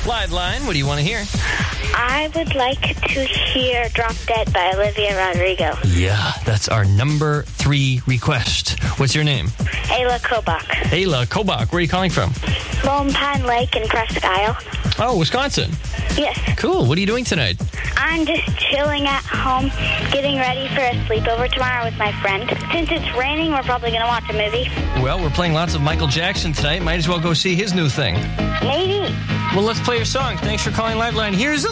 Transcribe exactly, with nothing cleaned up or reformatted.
Liveline, what do you want to hear? I would like to hear Drop Dead by Olivia Rodrigo. Yeah, that's our number three request. What's your name? Ayla Kobach. Ayla Kobach. Where are you calling from? Lone Pine Lake in Presque Isle. Oh, Wisconsin. Yes. Cool. What are you doing tonight? I'm just chilling at home, getting ready for a sleepover tomorrow with my friend. Since it's raining, we're probably going to watch a movie. Well, we're playing lots of Michael Jackson tonight. Might as well go see his new thing. Maybe. Well, let's play your song. Thanks for calling Liveline. Here's